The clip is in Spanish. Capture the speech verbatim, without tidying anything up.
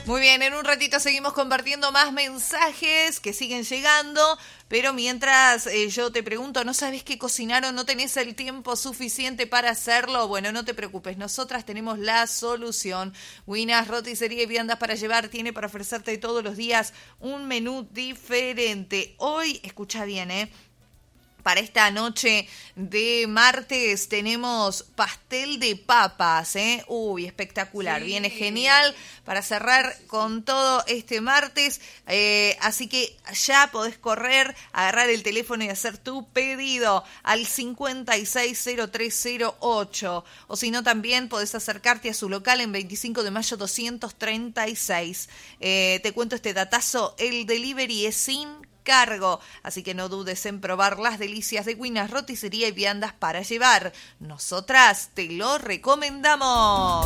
Muy bien, en un ratito seguimos compartiendo más mensajes que siguen llegando, pero mientras eh, yo te pregunto, ¿no sabes qué cocinar o no tenés el tiempo suficiente para hacerlo? Bueno, no te preocupes, nosotras tenemos la solución. Winas, roticería y viandas para llevar tiene para ofrecerte todos los días un menú diferente. Hoy, escucha bien, ¿eh? Para esta noche de martes tenemos pastel de papas, ¿eh? Uy, espectacular, sí. Viene genial para cerrar con todo este martes. Eh, así que ya podés correr, agarrar el teléfono y hacer tu pedido al cincuenta y seis cero tres cero ocho. O si no, también podés acercarte a su local en veinticinco de mayo doscientos treinta y seis. Eh, te cuento este datazo, el delivery es sin cargo, así que no dudes en probar las delicias de Winas, roticería y viandas para llevar. Nosotras te lo recomendamos.